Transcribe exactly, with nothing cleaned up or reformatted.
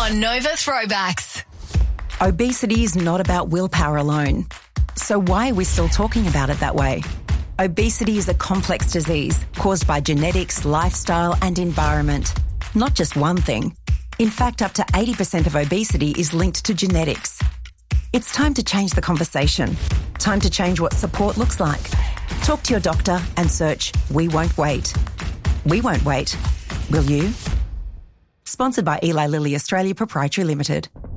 on Nova Throwbacks. Obesity is not about willpower alone. So why are we still talking about it that way? Obesity is a complex disease caused by genetics, lifestyle and environment. Not just one thing. In fact, up to eighty percent of obesity is linked to genetics. It's time to change the conversation. Time to change what support looks like. Talk to your doctor and search We Won't Wait. We won't wait. Will you? Sponsored by Eli Lilly Australia Proprietary Limited.